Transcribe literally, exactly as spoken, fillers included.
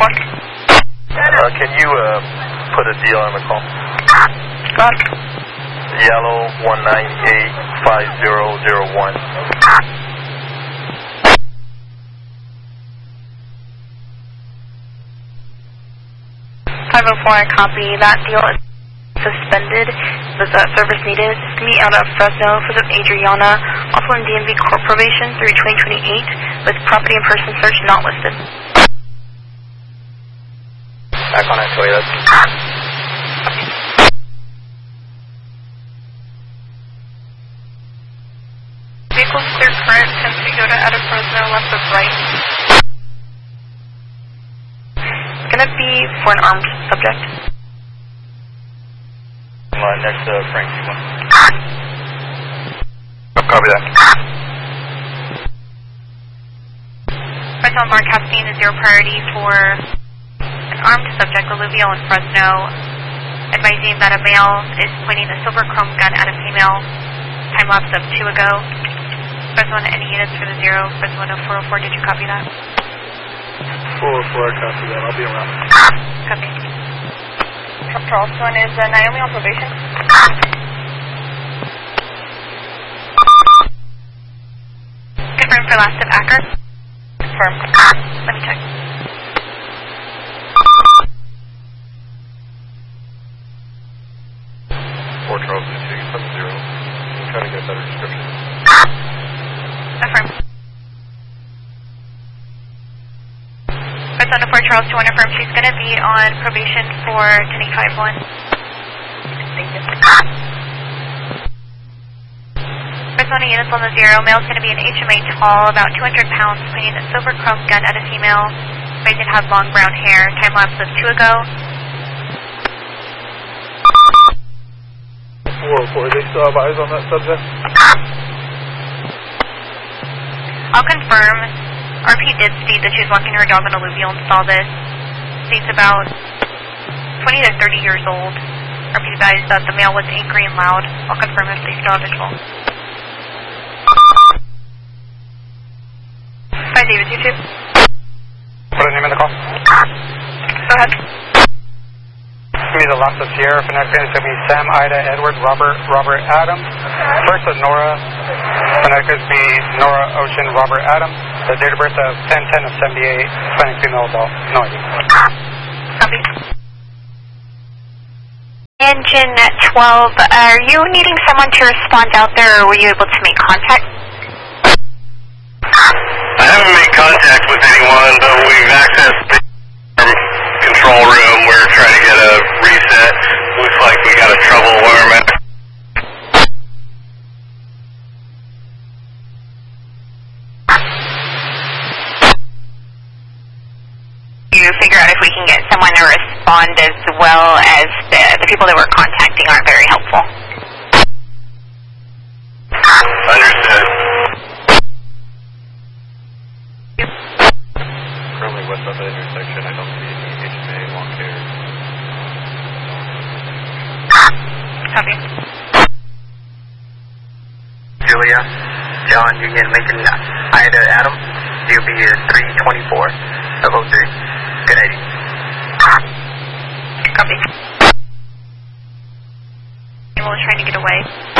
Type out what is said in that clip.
four. Uh, can you uh, put a deal on the call? Go ahead. Yellow one nine eight five zero zero one. five oh four, copy. That deal is suspended. Was that service needed? Meet out of Fresno for the Adriana, also in D M V Court probation through twenty twenty-eight, with property and person search not listed. Back on that Toyota. Vehicle clear current, ten Toyota out of Fresno, left of right. It's going to be for an armed subject. Line next to Frank T one. Oh, copy that. Fresno Mark Castine is zero priority for an armed subject, alluvial in Fresno, advising that a male is pointing a silver chrome gun at a female. Time lapse of two ago. Fresno, any units for the zero? Fresno four oh four, did you copy that? four oh four, copy that. I'll be around. Copy. Charleston is uh, Naomi on probation. Confirm for last of Acker. Confirm. Let me check. four Charleston, so you can put zero. I'm trying to get a better description. Affirm. Fresno four Charles to affirm she's going to be on probation for ten eight five one. Thank you. Fresno units on the zero. Male's going to be an H M A tall, about two hundred pounds, pointing a silver chrome gun at a female. Raising has long brown hair. Time lapse of two ago. four oh four, they still have eyes on that subject? I'll confirm. R P did state that she was walking her dog on alluvial and saw this. States about twenty to thirty years old. R P advised that the male was angry and loud. I'll confirm if they still have visual. Hi, David, you too. Put a name in the call. Go ahead. Give me the last of Sierra, Phoenix, give me Sam, Ida, Edward, Robert, Robert, Adam. First of Nora, Phoenix, be Nora, Ocean, Robert, Adam. The date of birth of ten ten of seventy-eight, Hispanic female adult, no I D. Copy. Engine twelve, are you needing someone to respond out there, or were you able to make contact? I haven't made contact with anyone, but we've accessed the control room. We're trying to get a reset. Looks like we got a trouble alarm at to figure out if we can get someone to respond, as well as the, the people that we're contacting aren't very helpful. Understood. Currently west of the intersection, I don't see any H M A long hair. Copy. Julia, John, Union, Lincoln, Ida, Adam. D O B is three twenty-four of oh three. Good eighty. Copy. Well, trying to get away.